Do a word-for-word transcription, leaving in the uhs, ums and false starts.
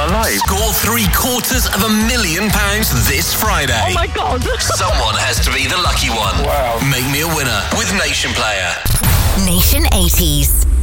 alive. Score three quarters of a million pounds this Friday. Oh my God. Someone has to be the lucky one. Wow. Make me a winner with Nation Player. Nation eighties.